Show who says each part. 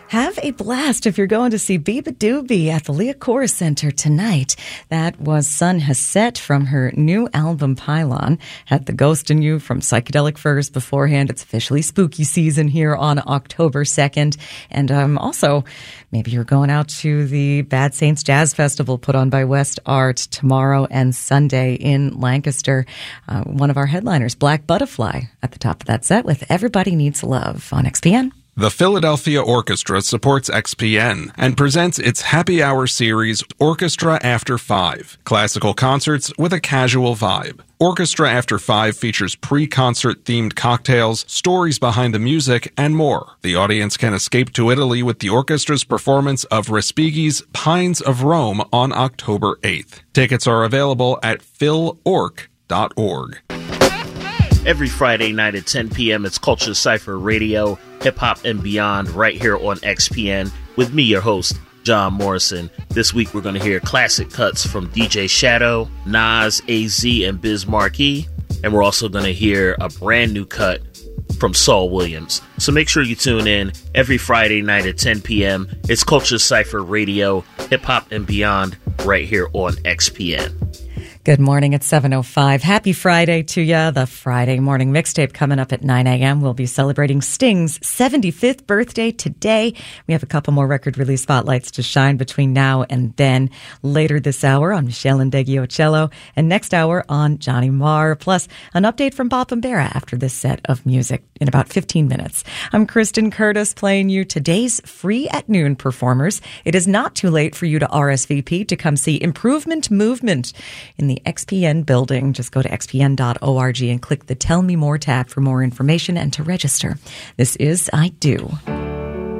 Speaker 1: Have a blast if you're going to see Biba Doobie at the Leah Chorus Center tonight. That was Sun Has Set from her new album Pylon. Had The Ghost in You from Psychedelic Furs beforehand. It's officially spooky season here on October 2nd. And also, maybe you're going out to the Bad Saints Jazz Festival put on by West Art tomorrow and Sunday in Lancaster. One of our headliners, Black Butterfly, at the top of that set with Everybody Needs Love on XPN.
Speaker 2: The Philadelphia Orchestra supports XPN and presents its Happy Hour series, Orchestra After 5, classical concerts with a casual vibe. Orchestra After 5 features pre-concert themed cocktails, stories behind the music, and more. The audience can escape to Italy with the orchestra's performance of Respighi's Pines of Rome on October 8th. Tickets are available at philorc.org.
Speaker 3: Every Friday night at 10 p.m., it's Culture Cypher Radio, Hip Hop and Beyond, right here on XPN, with me, your host, John Morrison. This week, we're going to hear classic cuts from DJ Shadow, Nas, AZ, and Biz Markie, and we're also going to hear a brand new cut from Saul Williams. So make sure you tune in every Friday night at 10 p.m. It's Culture Cypher Radio, Hip Hop and Beyond, right here on XPN.
Speaker 1: Good morning. It's 7:05. Happy Friday to ya. The Friday morning mixtape coming up at 9 a.m. We'll be celebrating Sting's 75th birthday today. We have a couple more record release spotlights to shine between now and then. Later this hour on Michelle Ndegeocello, and next hour on Johnny Marr, plus an update from Bob Bambera after this set of music in about 15 minutes. I'm Kristen Curtis playing you today's Free at Noon performers. It is not too late for you to RSVP to come see Improvement Movement in the XPN building. Just go to xpn.org and click the Tell Me More tab for more information and to register. This is I Do.